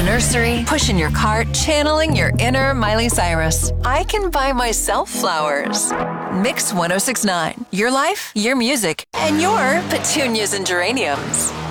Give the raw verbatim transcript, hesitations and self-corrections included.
nursery, pushing your cart, channeling your inner Miley Cyrus. I can buy myself flowers. Mix one oh six point nine. Your life, your music, and your petunias and geraniums.